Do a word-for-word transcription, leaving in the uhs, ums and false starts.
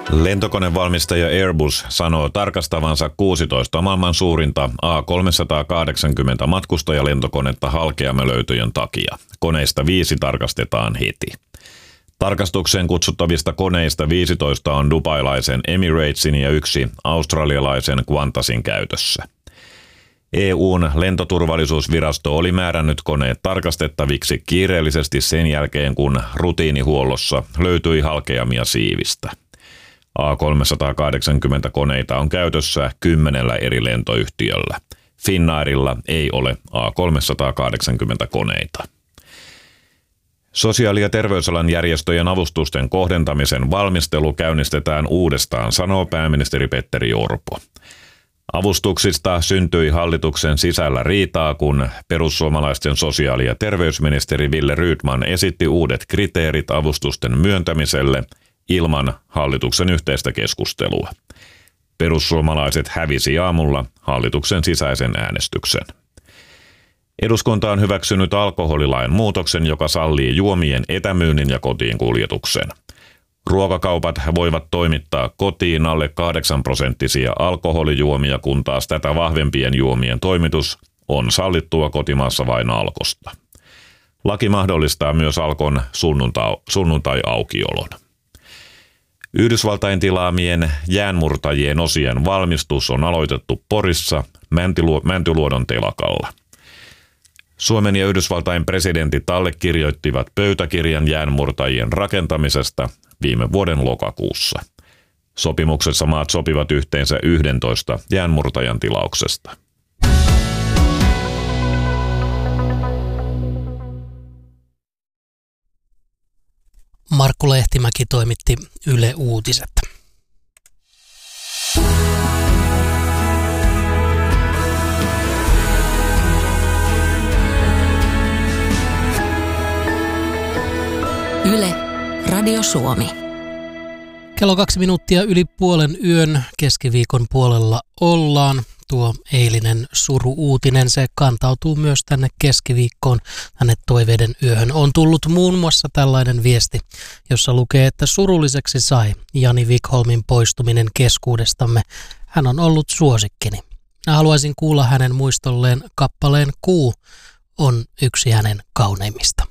Lentokonevalmistaja Airbus sanoo tarkastavansa kuusitoista maailman suurinta A kolmesataakahdeksankymmentä matkustajalentokonetta halkeamalöytöjen takia. Koneista viisi tarkastetaan heti. Tarkastukseen kutsuttavista koneista viisitoista on dubailaisen Emiratesin ja yksi australialaisen Qantasin käytössä. E U:n lentoturvallisuusvirasto oli määrännyt koneet tarkastettaviksi kiireellisesti sen jälkeen, kun rutiinihuollossa löytyi halkeamia siivistä. A kolmesataakahdeksankymmentä koneita on käytössä kymmenellä eri lentoyhtiöllä. Finnairilla ei ole A kolmesataakahdeksankymmentä koneita. Sosiaali- ja terveysalan järjestöjen avustusten kohdentamisen valmistelu käynnistetään uudestaan, sanoo pääministeri Petteri Orpo. Avustuksista syntyi hallituksen sisällä riitaa, kun perussuomalaisten sosiaali- ja terveysministeri Wille Rydman esitti uudet kriteerit avustusten myöntämiselle ilman hallituksen yhteistä keskustelua. Perussuomalaiset hävisi aamulla hallituksen sisäisen äänestyksen. Eduskunta on hyväksynyt alkoholilain muutoksen, joka sallii juomien etämyynnin ja kotiin kuljetuksen. Ruokakaupat voivat toimittaa kotiin alle kahdeksan prosenttisia alkoholijuomia, kun taas tätä vahvempien juomien toimitus on sallittua kotimaassa vain Alkosta. Laki mahdollistaa myös Alkon sunnuntai- sunnuntai-aukiolon. Yhdysvaltain tilaamien jäänmurtajien osien valmistus on aloitettu Porissa Mäntyluodon telakalla. Suomen ja Yhdysvaltain presidentit allekirjoittivat pöytäkirjan jäänmurtajien rakentamisesta viime vuoden lokakuussa. Sopimuksessa maat sopivat yhteensä yksitoista jäänmurtajan tilauksesta. Markku Lehtimäki toimitti Yle Uutiset. Yle, Radio Suomi. Kello kaksi minuuttia yli puolen yön keskiviikon puolella ollaan. Tuo eilinen suru-uutinen, se kantautuu myös tänne keskiviikkoon, tänne toiveiden yöhön. On tullut muun muassa tällainen viesti, jossa lukee, että surulliseksi sai Jani Wikholmin poistuminen keskuudestamme. Hän on ollut suosikkini. Mä haluaisin kuulla hänen muistolleen kappaleen Kuu on yksi hänen kauneimmista.